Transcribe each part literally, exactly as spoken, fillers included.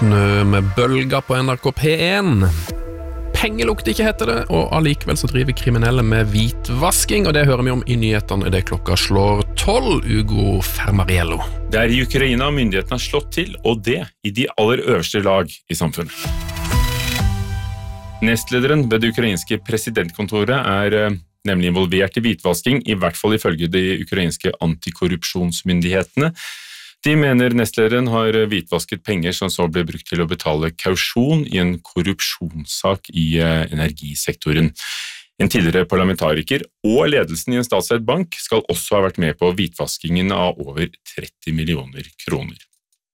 Snø med bølger på N R K P én. Pengelukt ikke heter det, og allikevel så driver kriminelle med hvitvasking, og det hører vi om i nyhetene det klokka slår tolv, Ugo Fermariello. Det er i Ukraina myndighetene har slått til, og det i de aller øverste lag i samfunnet. Nestlederen ved det ukrainske presidentkontoret er nemlig involvert i hvitvasking, i hvert fall ifølge de ukrainske antikorrupsjonsmyndighetene. De mener nestlederen har hvitvasket penger som så ble brukt til å betale kausjon i en korrupsjonssak i energisektoren. En tidligere parlamentariker og ledelsen i en statseid bank skal også ha vært med på hvitvaskingen av over tretti millioner kroner.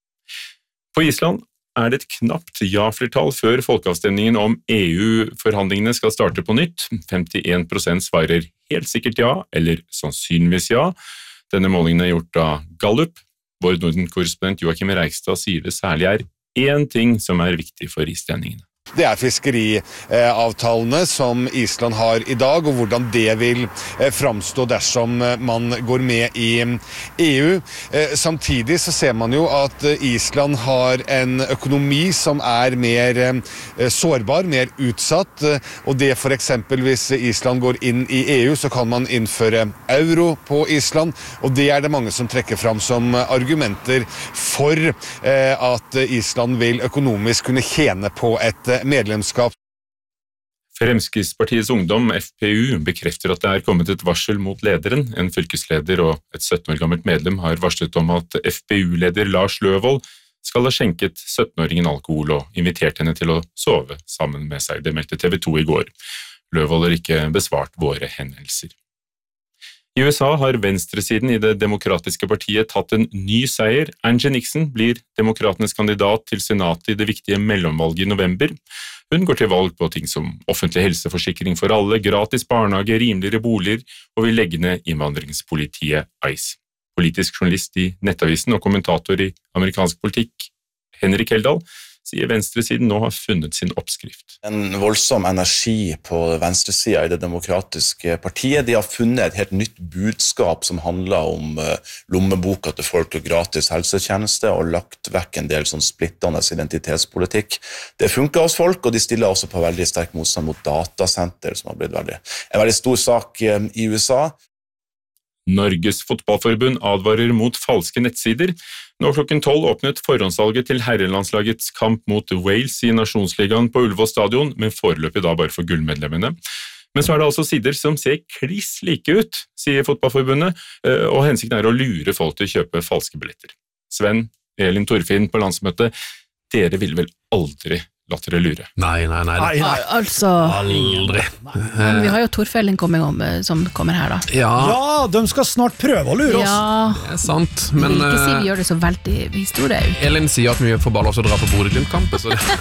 På Island er det et knapt ja-flertall før folkeavstemningen om E U-forhandlingene skal starte på nytt. femtien prosent svarer helt sikkert ja, eller sannsynligvis ja. Denne målingen er gjort av Gallup. Vår Norden-korrespondent Joachim Reigstad sier det særlig er én ting som er viktig for islendingene. Det er fiskeriavtalene som Island har i dag, og hvordan det vil framstå dersom man går med i E U. Samtidig så ser man jo at Island har en økonomi som er mer sårbar, mer utsatt, og det for eksempel hvis Island går inn i E U, så kan man innføre euro på Island, og det er det mange som trekker fram som argumenter for at Island vil økonomisk kunne tjene på et medlemskap. Fremskrittspartiets Ungdom, F P U, bekrefter at det er kommet et varsel mot lederen. En fylkesleder og et sytten år gammelt medlem har varslet om at F P U-leder Lars Løvold skal ha skjenket sytten-åringen alkohol og invitert henne til å sove sammen med seg. Det meldte T V to i går. Løvold har ikke besvart våre hendelser. I U S A har venstresiden i det demokratiske partiet tatt en ny seier. Angie Nixon blir demokratenes kandidat til senatet i det viktige mellomvalget i november. Hun går til valg på ting som offentlig helseforsikring for alle, gratis barnehage, rimeligere boliger og vil legge ned innvandringspolitiet ICE. Politisk journalist i Nettavisen og kommentator i amerikansk politikk, Henrik Heldal, sier venstresiden nå har funnet sin oppskrift. En voldsom energi på venstresiden i det demokratiske partiet. De har funnet et helt nytt budskap som handler om lommeboka til folk og gratis helsetjeneste, og lagt vekk en del sånn splittende identitetspolitikk. Det funker hos folk, og de stiller også på veldig sterk motstand mot datasenter, som har blitt veldig, en veldig stor sak i U S A. Norges fotballforbund advarer mot falske nettsider. Nå klokken tolv åpnet forhåndssalget til herrelandslagets kamp mot Wales i Nasjonsligaen på Ullevål stadion, men foreløpig da bare for gullmedlemmene. Men så er det altså sider som ser kliss like ut, sier fotballforbundet, og hensikten er å lure folk til å kjøpe falske billetter. Sven, Elin Torfinn på landsmøtet, dere vil vel aldri latt dere lure? Nei, nei, nei. nei, nei. Altså, aldri. Men vi har jo Torfelling kommet om, som kommer her da. Ja. ja, de skal snart prøve å lure oss. Ja. Det er sant, men Jeg vil ikke si vi gjør det så veldig historie. Elin sier at vi får bare lov til å dra på Bodø-Glimt-kamp, så det